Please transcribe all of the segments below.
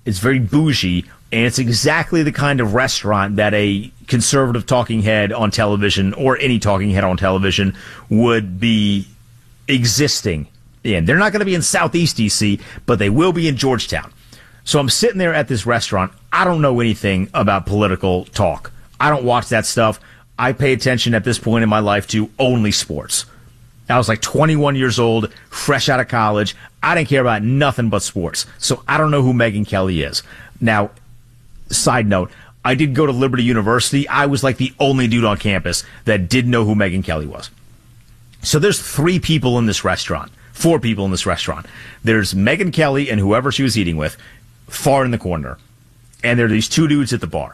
It's very bougie, and it's exactly the kind of restaurant that a conservative talking head on television or any talking head on television would be existing in. They're not going to be in Southeast D.C., but they will be in Georgetown. So I'm sitting there at this restaurant. I don't know anything about political talk. I don't watch that stuff. I pay attention at this point in my life to only sports. I was like 21 years old, fresh out of college. I didn't care about nothing but sports. So I don't know who Megyn Kelly is. Now, side note, I did go to Liberty University. I was like the only dude on campus that didn't know who Megyn Kelly was. So there's 3 people in this restaurant, 4 people in this restaurant. There's Megyn Kelly and whoever she was eating with, far in the corner. And there are these 2 dudes at the bar.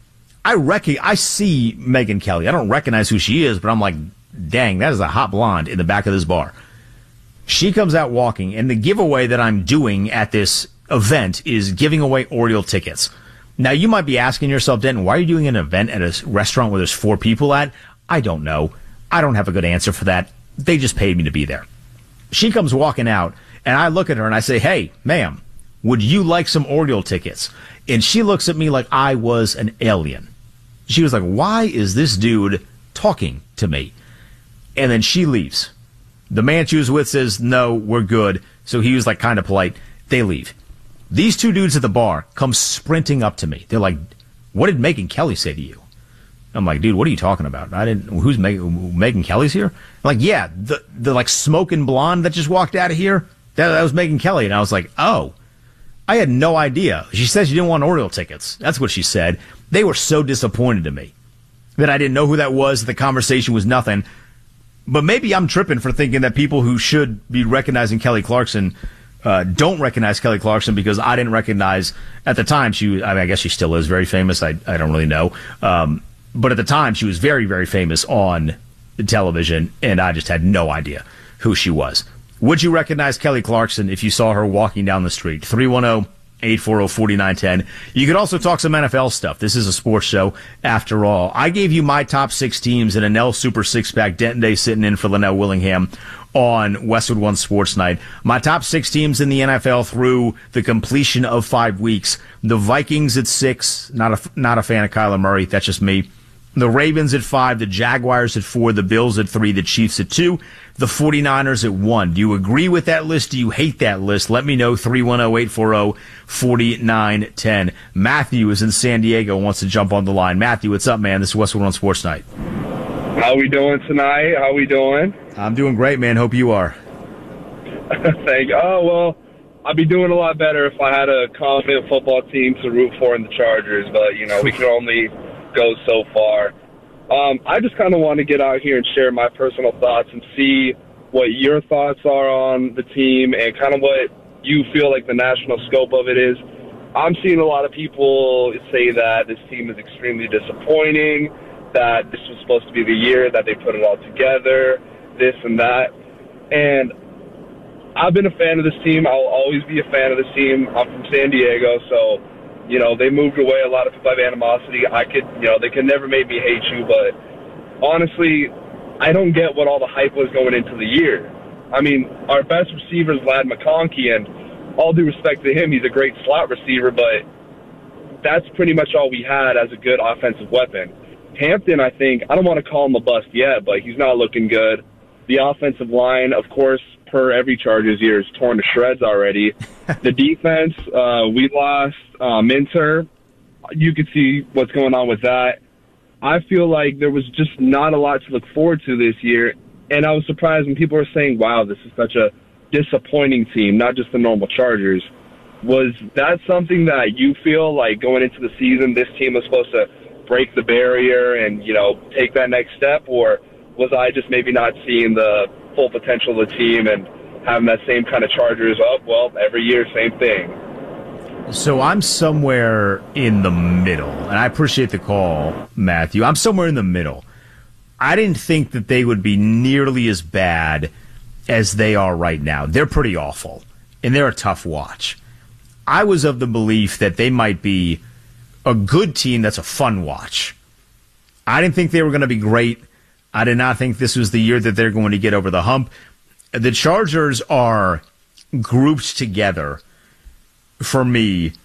I see Megyn Kelly. I don't recognize who she is, but I'm like, dang, that is a hot blonde in the back of this bar. She comes out walking, and the giveaway that I'm doing at this event is giving away Oriole tickets. Now, you might be asking yourself, Denton, why are you doing an event at a restaurant where there's 4 people at? I don't know. I don't have a good answer for that. They just paid me to be there. She comes walking out, and I look at her and I say, hey, ma'am, would you like some Oriole tickets? And she looks at me like I was an alien. She was like, why is this dude talking to me? And then she leaves. The man she was with says, no, we're good. So he was like kind of polite. They leave. These 2 dudes at the bar come sprinting up to me. They're like, what did Megyn Kelly say to you? I'm like, dude, what are you talking about? Who's Megyn Kelly's here? I'm like, yeah, the like smoking blonde that just walked out of here. That was Megyn Kelly. And I was like, oh, I had no idea. She said she didn't want Oriole tickets. That's what she said. They were so disappointed in me that I didn't know who that was. The conversation was nothing. But maybe I'm tripping for thinking that people who should be recognizing Kelly Clarkson don't recognize Kelly Clarkson because I didn't recognize at the time I guess she still is very famous. I don't really know. But at the time she was very, very famous on television, and I just had no idea who she was. Would you recognize Kelly Clarkson if you saw her walking down the street? 310-840-4910. You could also talk some NFL stuff. This is a sports show, after all. I gave you my top 6 teams in an L Super Six-Pack. Denton Day sitting in for Linnell Willingham on Westwood One Sports Night. My top 6 teams in the NFL through the completion of 5 weeks. The Vikings at 6. Not a fan of Kyler Murray. That's just me. The Ravens at 5, the Jaguars at 4, the Bills at 3, the Chiefs at 2, the 49ers at 1. Do you agree with that list? Do you hate that list? Let me know, 310-840-4910. Matthew is in San Diego, wants to jump on the line. Matthew, what's up, man? This is Westwood One Sports Night. How we doing tonight? How we doing? I'm doing great, man. Hope you are. Thank you. Oh, well, I'd be doing a lot better if I had a confident football team to root for in the Chargers, but, we can only go so far. I just kind of want to get out here and share my personal thoughts and see what your thoughts are on the team and kind of what you feel like the national scope of it is. I'm seeing a lot of people say that this team is extremely disappointing, that this was supposed to be the year that they put it all together, this and that. And I've been a fan of this team. I'll always be a fan of this team. I'm from San Diego, so they moved away. A lot of people have animosity. They could never make me hate you, but honestly, I don't get what all the hype was going into the year. I mean, our best receiver is Ladd McConkey, and all due respect to him, he's a great slot receiver, but that's pretty much all we had as a good offensive weapon. Hampton, I think, I don't want to call him a bust yet, but he's not looking good. The offensive line, of course, per every Chargers year, is torn to shreds already. The defense, we lost Minter. You could see what's going on with that. I feel like there was just not a lot to look forward to this year, and I was surprised when people were saying, wow, this is such a disappointing team, not just the normal Chargers. Was that something that you feel like going into the season, this team was supposed to break the barrier and, take that next step, or was I just maybe not seeing the full potential of the team and having that same kind of Chargers every year, same thing? So I'm somewhere in the middle, and I appreciate the call, Matthew. I'm somewhere in the middle. I didn't think that they would be nearly as bad as they are right now. They're pretty awful, and they're a tough watch. I was of the belief that they might be a good team that's a fun watch. I didn't think they were going to be great. I did not think this was the year that they're going to get over the hump. The Chargers are grouped together, for me,